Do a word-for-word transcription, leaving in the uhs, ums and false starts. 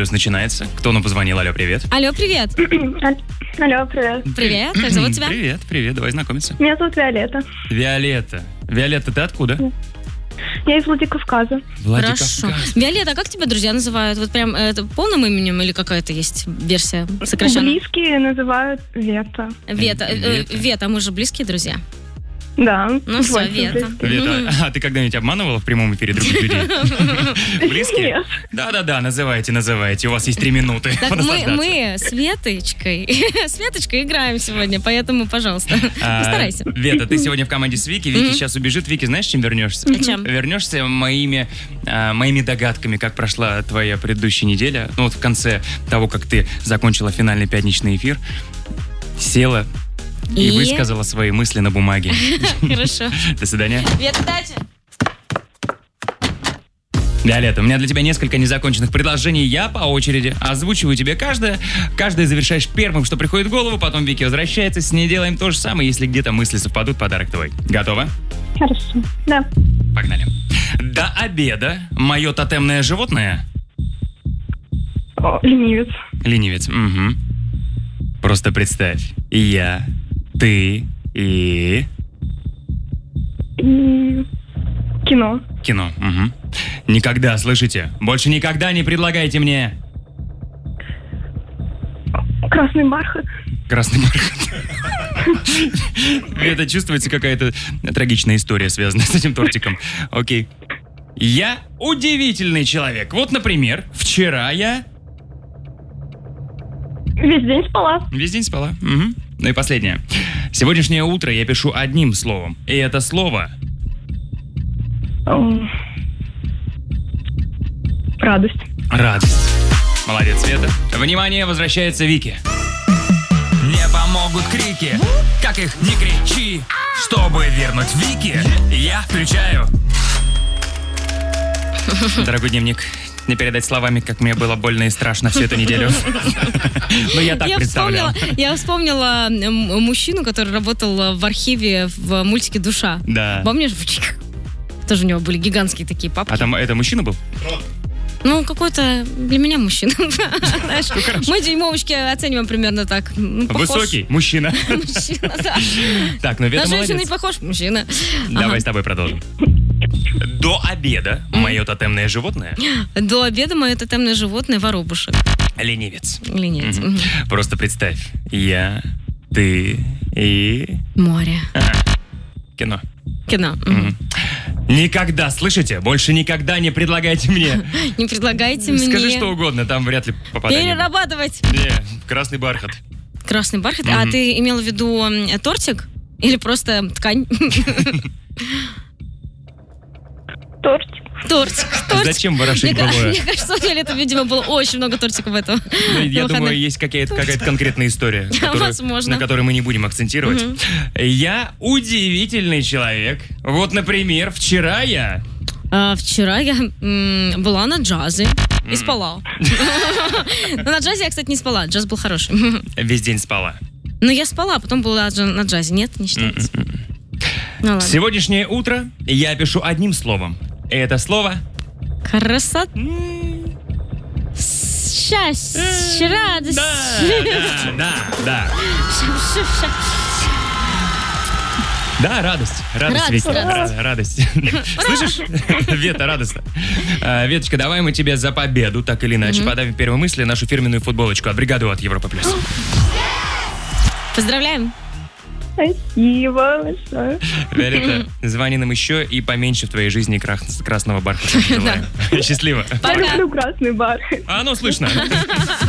Плюс начинается. Кто нам позвонил? Алло, привет. Алло, привет. Алло, привет. Привет, как зовут тебя? Привет, привет, давай знакомиться. Меня зовут Виолетта. Виолетта. Виолетта, ты откуда? Я из Владикавказа. Хорошо. Виолетта, а как тебя друзья называют? Вот прям это полным именем или какая-то есть версия сокращенная? Близкие называют Вета. Вета. э, Вета. Вета, мы же близкие друзья. Да. Ну все, очень Вета. близкие. Вета, а ты когда-нибудь обманывала в прямом эфире других людей? Близкие? Нет. Да-да-да, называйте, называйте. У вас есть три минуты. Так мы, понаслаждаться. мы с Веточкой, с Веточкой играем сегодня, поэтому, пожалуйста, А, постарайся. Вета, ты сегодня в команде с Вики. Вики сейчас убежит. Вики, знаешь, чем вернешься? Чем? Вернешься моими, а, моими догадками, как прошла твоя предыдущая неделя. Ну вот в конце того, как ты закончила финальный пятничный эфир, села и, И? высказала свои мысли на бумаге. Хорошо. До свидания. Вета, удачи. Виолетта, у меня для тебя несколько незаконченных предложений. Я по очереди озвучиваю тебе каждое. Каждое завершаешь первым, что приходит в голову. Потом Вики возвращается. С ней делаем то же самое. Если где-то мысли совпадут, подарок твой. Готова? Хорошо. Да. Погнали. До обеда мое тотемное животное... О, ленивец. Ленивец. Угу. Просто представь. Я, ты и... И кино. Кино. Угу. Никогда, слышите? Больше никогда не предлагайте мне... Красный бархат. Красный бархат. Это чувствуется какая-то трагичная история, связанная с этим тортиком. Окей. Я удивительный человек. Вот, например, вчера я... Весь день спала. Весь день спала. Угу. Ну и последнее. Сегодняшнее утро я пишу одним словом. И это слово... М, Радость. Радость. Молодец, Света. Внимание, возвращается Вики. Не помогут крики, как их не кричи. Чтобы вернуть Вики, я включаю. Дорогой дневник, не передать словами, как мне было больно и страшно всю эту неделю. Но я так Я представлял. вспомнила, я вспомнила м, мужчину, который работал в архиве в мультике «Душа». Да. Помнишь? Тоже у него были гигантские такие папки. А там это мужчина был? Ну, какой-то для меня мужчина. Знаешь, мы дюймовочки оцениваем примерно так. Ну, похож. Высокий мужчина. Мужчина, да. Так, ну Вета На женщину не молодец. похож мужчина. Давай Ага. с тобой продолжим. До обеда мое тотемное животное До обеда мое тотемное животное — воробушек. ленивец. Ленивец. Мгм. Просто представь. Я, ты и... Море. А, кино. Кино. Мгм. Никогда, слышите? Больше никогда не предлагайте мне. Не предлагайте мне Скажи что угодно, там вряд ли попадание. перерабатывать. Не, красный бархат. Красный бархат. А Мгм. ты имела в виду м, тортик? Или просто ткань? Тортик. Тортик. Тортик. Зачем ворошить Мне, ка- былое? мне кажется, у Виолетты, видимо, было очень много тортиков в этом. Ну, я на думаю, выходных. есть какая-то, какая-то конкретная история, которую- Возможно. на которой мы не будем акцентировать. Мгм. Я удивительный человек. Вот, например, вчера я... А, вчера я м, была на джазе и спала. Но на джазе я, кстати, не спала. Джаз был хороший. Весь день спала. Но я спала, а потом была джа- на джазе. Нет, не считается. Ну ладно. Сегодняшнее утро я пишу одним словом. И это слово... Красота. м, Счастье, радость. Да, да, да, да. Да, радость. Радость, Радость, Вики. радость. Ра- радость. Слышишь? Вета, радостно. А, Веточка, давай мы тебе за победу, так или иначе, подавим первые мысли, нашу фирменную футболочку от бригады от Европа Плюс. Поздравляем. Спасибо большое. Виолетта, звони нам еще и поменьше в твоей жизни крас- красного бархата. Желаем. Счастливо. Я Пока. люблю красный бархат. А, ну слышно.